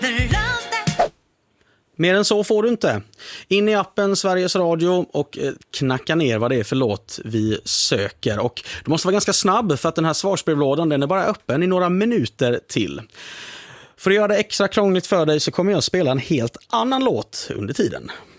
Mer än så får du inte. In i appen Sveriges Radio och knacka ner vad det är för låt vi söker. Och du måste vara ganska snabb för att den här svarsbrevlådan den är bara öppen i några minuter till. För att göra det extra krångligt för dig så kommer jag spela en helt annan låt under tiden.